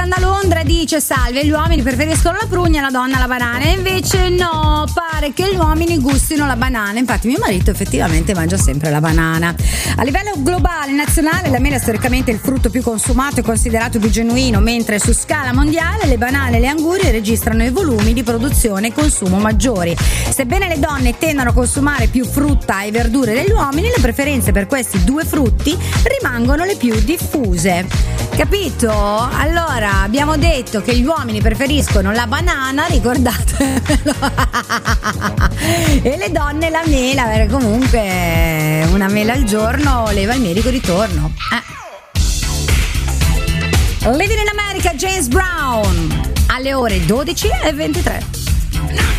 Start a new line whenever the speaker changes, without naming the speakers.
Seconda Londra dice: salve, gli uomini preferiscono la prugna, la donna la banana. E invece no, pare che gli uomini gustino la banana. Infatti mio marito effettivamente mangia sempre la banana. A livello globale, nazionale, la mela è storicamente il frutto più consumato e considerato più genuino, mentre su scala mondiale le banane e le angurie registrano i volumi di produzione e consumo maggiori. Sebbene le donne tendano a consumare più frutta e verdure degli uomini, le preferenze per questi due frutti rimangono le più diffuse. Capito? Allora, abbiamo detto che gli uomini preferiscono la banana, ricordatevelo, e le donne la mela, perché comunque una mela al giorno leva il medico di torno. Living in America, James Brown, alle ore 12:23.